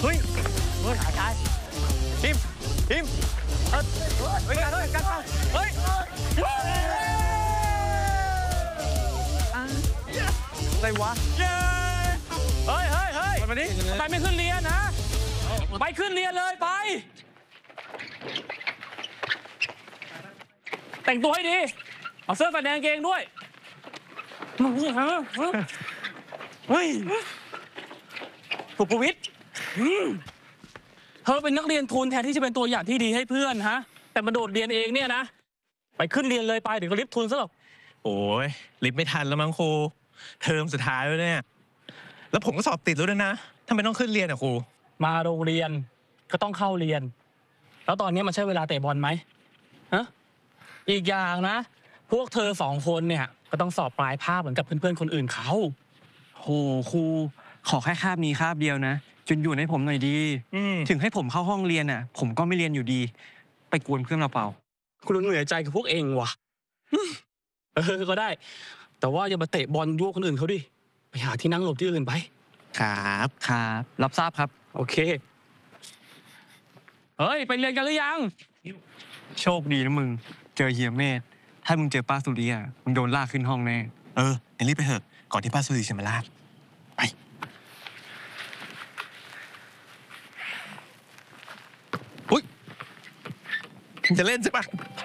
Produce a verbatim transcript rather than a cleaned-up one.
ฮ้ยเฮ้ยชายทีมทีมเออเฮ้ยกันด้วยกันเข้าเฮ้ยอะไรวะเย้เฮ้ยเฮ้ยเฮ้ยมาดิไปไม่ขึ้นเรียนนะไปขึ้นเรียนเลยไปแต่งตัวให้ดีเอาเสื้อแดงเกงด้วยเฮ้ยสุภวิทย์เธอเป็นนักเรียนทุนแทนที่จะเป็นตัวอย่างที่ดีให้เพื่อนฮะแต่มาโดดเรียนเองเนี่ยนะไปขึ้นเรียนเลยไปเดี๋ยวก็ลิฟต์ทุนซะหรอกโอ้ยลิฟต์ไม่ทันแล้วมั้งครูเทอมสุดท้ายแล้วเนี่ยแล้วผมก็สอบติดแล้วด้วยนะทำไมต้องขึ้นเรียนอ่ะครูมาโรงเรียนก็ต้องเข้าเรียนแล้วตอนนี้มันใช่เวลาเตะบอลไหมฮะอีกอย่างนะพวกเธอสองคนเนี่ยก็ต้องสอบปลายภาคเหมือนกับเพื่อนๆคนอื่นเขาโหครูขอแค่คาบนี้คาบเดียวนะจนอยู่ให้ผมหน่อยดีถึงให้ผมเข้าห้องเรียนอ่ะผมก็ไม่เรียนอยู่ดีไปกวนเพื่อนเราเปล่าคุณเหนื่อยใจกับพวกเองวะเออก็ได้แต่ว่าอย่ามาเตะบอลยั่วคนอื่นเขาดิไปหาที่นั่งหลบที่อื่นไปครับครับรับทราบครับโอเคเฮ้ยไปเรียนกันหรือยังโชคดีนะมึงเจอเฮียเมธถ้ามึงเจอป้าสุริยะมึงโดนลากขึ้นห้องแน่เออเดี๋ยวรีบไปเถอะก่อนที่ป้าสุริจะมาลากไปอุ้ยจะเล่นใช่ปะ